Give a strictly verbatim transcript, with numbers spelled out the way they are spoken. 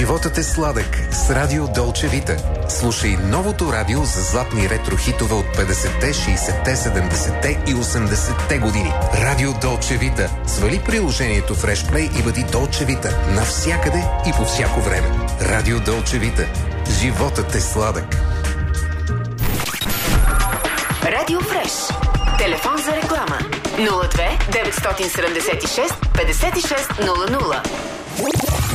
Животът е сладък с Радио Долче Вита. Слушай новото радио за златни ретро-хитове от петдесетте, шейсетте, седемдесетте и осемдесетте години. Радио Долче Вита. Свали приложението Freshplay и бъди Долче Вита навсякъде и по всяко време. Радио Долче Вита. Животът е сладък. Радио Фреш. Телефон за реклама нула две деветстотин седемдесет и шест петдесет и шест нула нула.